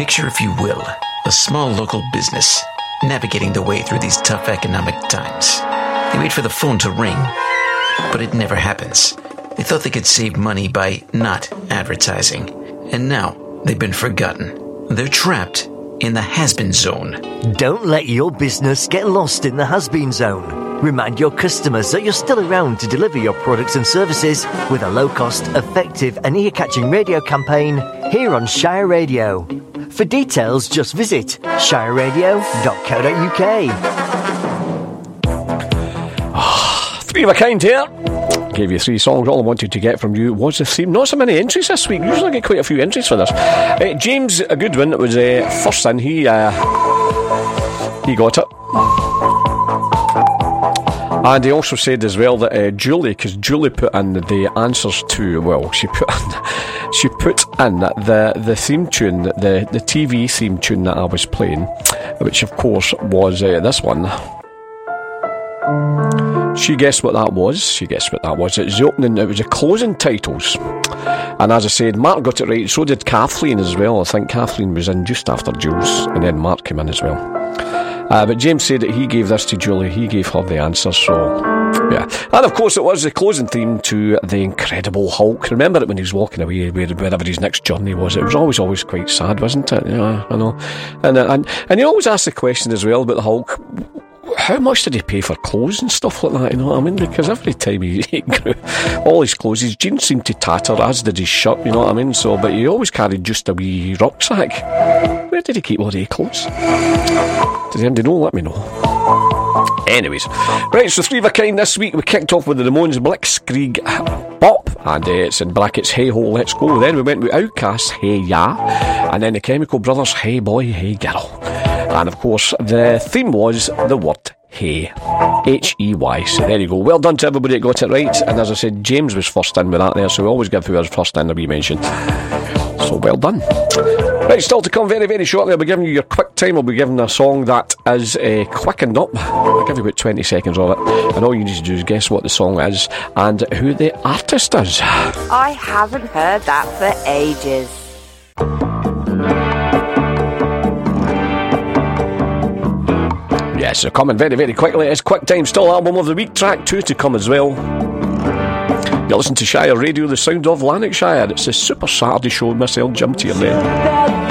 Picture, if you will, a small local business navigating their way through these tough economic times. They wait for the phone to ring, but it never happens. They thought they could save money by not advertising, and now they've been forgotten. They're trapped in the has-been zone. Don't let your business get lost in the has-been zone. Remind your customers that you're still around to deliver your products and services with a low-cost, effective and ear-catching radio campaign here on Shire Radio. For details, just visit shireradio.co.uk. Three of a kind here. Gave you 3 songs. All I wanted to get from you was the theme. Not so many entries this week. Usually I get quite a few entries for this. James Goodwin was first in. He got it. And he also said as well that Julie, because Julie put in the answers to, well, she put in the theme tune, the TV theme tune that I was playing, which of course was this one. She guessed what that was. It was the opening, it was the closing titles. And as I said, Mark got it right, so did Kathleen as well. I think Kathleen was in just after Jules, and then Mark came in as well. But James said that he gave this to Julie, he gave her the answer, so yeah. And of course it was the closing theme to The Incredible Hulk. Remember it when he was walking away, wherever his next journey was. It was always quite sad, wasn't it? Yeah, I know. And he always asked the question as well about the Hulk, how much did he pay for clothes and stuff like that, you know what I mean? Because every time he grew, all his clothes, his jeans seemed to tatter, as did his shirt, you know what I mean? So, but he always carried just a wee rucksack. Where did he keep all the clothes? Does anybody know? Let me know. Anyways, right, so 3 of a kind this week. We kicked off with the Ramones' Blitzkrieg Bop, and it's in brackets, Hey Ho, Let's Go. Then we went with Outkast, Hey Ya, and then the Chemical Brothers, Hey Boy, Hey Girl. And of course, the theme was the word Hey, H-E-Y. So there you go. Well done to everybody that got it right. And as I said, James was first in with that there, so we always give who was first in a wee mention. So well done. Right, still to come very, very shortly. I'll be giving you your quick time. I'll be giving a song that is quickened up. I'll give you about 20 seconds of it. And all you need to do is guess what the song is and who the artist is. I haven't heard that for ages. Yes, so coming very, very quickly. It's Quick Time, still album of the week, track 2 to come as well. You listen to Shire Radio, the sound of Lanarkshire. It's a Super Saturday show with myself, Jim Tierney.